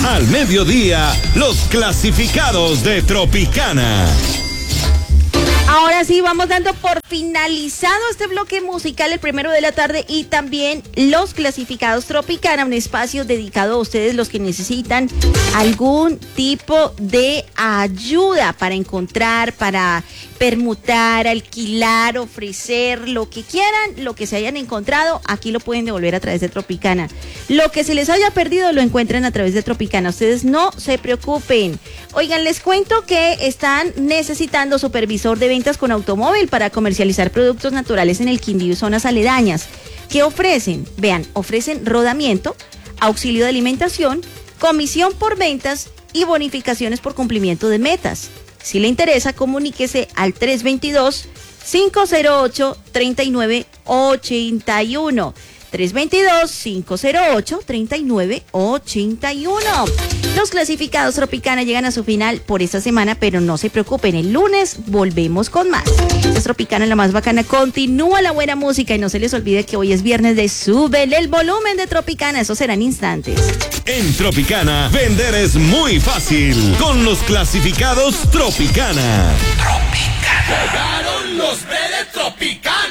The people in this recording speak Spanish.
Al mediodía, los clasificados de Tropicana. Ahora sí, vamos dando por finalizado este bloque musical, el primero de la tarde, y también los clasificados Tropicana, un espacio dedicado a ustedes, los que necesitan algún tipo de ayuda para encontrar, para permutar, alquilar, ofrecer, lo que quieran, lo que se hayan encontrado, aquí lo pueden devolver a través de Tropicana. Lo que se les haya perdido lo encuentran a través de Tropicana. Ustedes no se preocupen. Oigan, les cuento que están necesitando supervisor de ventas con automóvil para comercializar productos naturales en el Quindío y zonas aledañas. ¿Qué ofrecen? Vean, ofrecen rodamiento, auxilio de alimentación, comisión por ventas y bonificaciones por cumplimiento de metas. Si le interesa, comuníquese al 322-508-3981. 322-508-3981. Los clasificados Tropicana llegan a su final por esta semana, pero no se preocupen, el lunes volvemos con más. Es Tropicana, la más bacana. Continúa la buena música y no se les olvide que hoy es viernes de Súbele el volumen de Tropicana. Eso serán instantes. En Tropicana, vender es muy fácil con los clasificados Tropicana. Llegaron los de Tropicana.